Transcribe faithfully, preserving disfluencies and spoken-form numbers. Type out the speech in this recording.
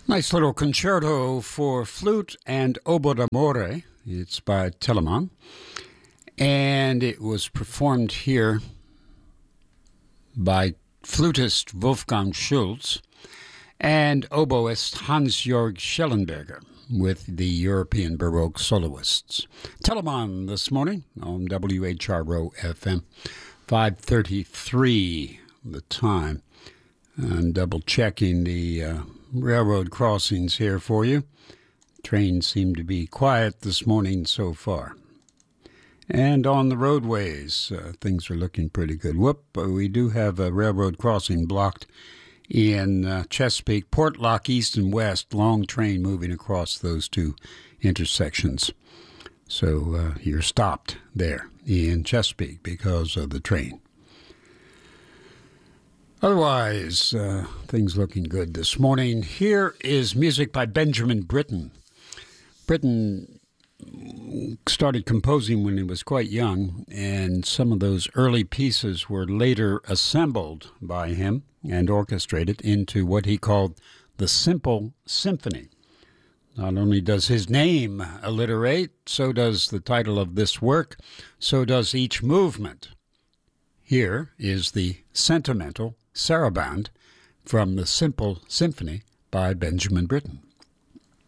Nice little concerto for flute and oboe d'amore. It's by Telemann, and it was performed here by flutist Wolfgang Schulz and oboist Hans-Jörg Schellenberger with the European Baroque soloists. Telemann this morning on W H R O F M, five thirty-three the time. I'm double-checking the uh, railroad crossings here for you. Trains seem to be quiet this morning so far. And on the roadways, uh, things are looking pretty good. Whoop, uh, we do have a railroad crossing blocked in uh, Chesapeake, Portlock East and West. Long train moving across those two intersections. So uh, you're stopped there in Chesapeake because of the train. Otherwise, uh, things looking good this morning. Here is music by Benjamin Britten. Britten started composing when he was quite young, and some of those early pieces were later assembled by him and orchestrated into what he called the Simple Symphony. Not only does his name alliterate, so does the title of this work, so does each movement. Here is the Sentimental Sarabande from the Simple Symphony by Benjamin Britten.